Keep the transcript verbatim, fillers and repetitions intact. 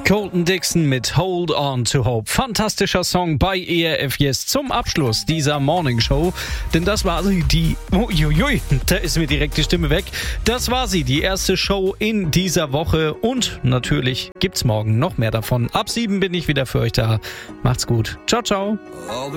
Colton Dixon mit Hold On to Hope. Fantastischer Song bei E R F Yes zum Abschluss dieser Morning Show. Denn das war sie, die... Uiuiui, da ist mir direkt die Stimme weg. Das war sie, die erste Show in dieser Woche. Und natürlich gibt's morgen noch mehr davon. Ab sieben bin ich wieder für euch da. Macht's gut. Ciao, ciao.